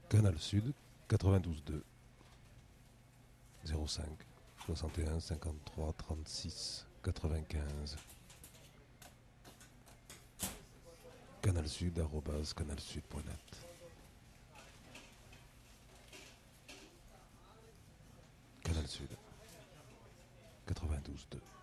Canal Sud 92.2 05 61 53 36 95. canalsud@canalsud.net. Canal Sud 92.2.